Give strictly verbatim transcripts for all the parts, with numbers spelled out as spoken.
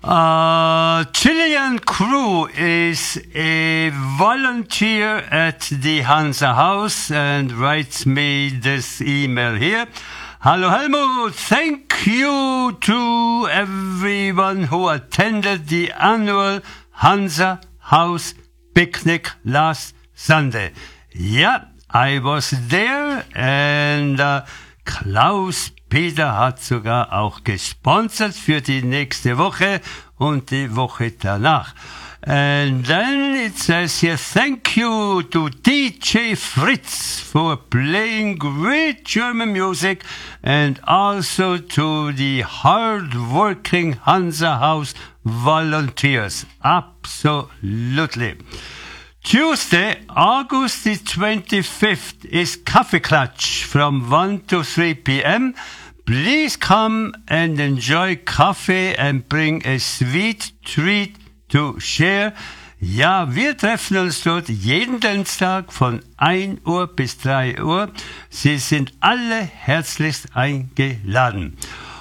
Uh, Chilean crew is a volunteer at the Hansa House and writes me this email here. Hello, Helmut. Thank you to everyone who attended the annual Hansa House picnic last Sunday. Yeah, I was there and uh, Klaus Peter hat sogar auch gesponsert für die nächste Woche und die Woche danach. And then it says here, thank you to D J Fritz for playing great German music and also to the hard-working Hansa House volunteers. Absolutely. Tuesday, August the twenty-fifth, is Kaffeeklatsch from one to three p.m. Please come and enjoy coffee and bring a sweet treat to share. Ja, wir treffen uns dort jeden Dienstag von ein Uhr bis drei Uhr. Sie sind alle herzlichst eingeladen.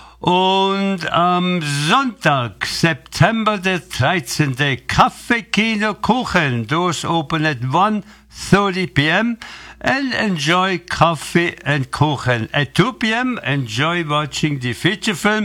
Und am Sonntag, September der dreizehnte, Kaffee, Kino, Kuchen. Doors open at one thirty p.m. and enjoy coffee and Kuchen. At two p.m. enjoy watching the feature film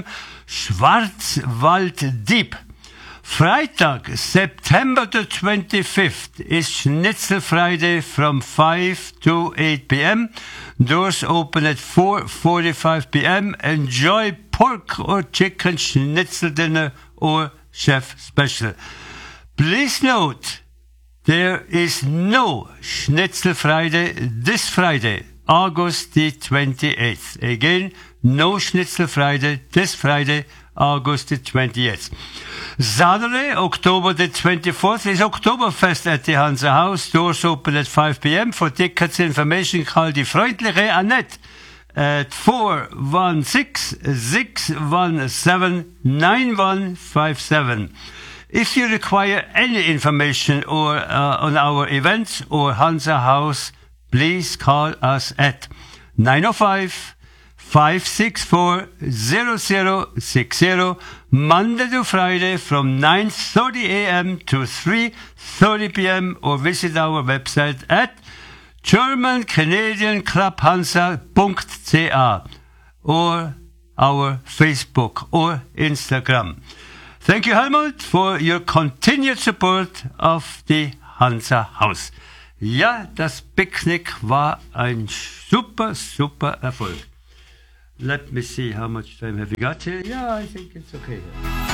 Schwarzwalddieb. Freitag, September the twenty-fifth, is Schnitzel Friday from five to eight p.m. Doors open at four forty-five p.m. Enjoy pork or chicken schnitzel dinner or chef special. Please note, there is no Schnitzel Friday this Friday, August the twenty-eighth. Again, no Schnitzel Friday this Friday, August the twenty-eighth. Saturday, October the twenty-fourth, is Oktoberfest at the Hansa House. Doors open at five p.m. For tickets information, call die freundliche Annette at four one six, six one seven, nine one five seven. If you require any information or uh, on our events or Hansa House, please call us at nine oh five, five six four, zero zero six zero, Monday to Friday from nine thirty a.m. to three thirty p.m. or visit our website at German Canadian Club Hansa dot c a or our Facebook or Instagram. Thank you, Helmut, for your continued support of the Hansa House. Ja, das Picknick war ein super, super Erfolg. Let me see how much time have we got here. Yeah, I think it's okay.